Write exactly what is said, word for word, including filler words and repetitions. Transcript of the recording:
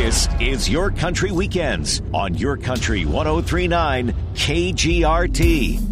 This is Your Country Weekends on Your Country ten thirty-nine K G R T.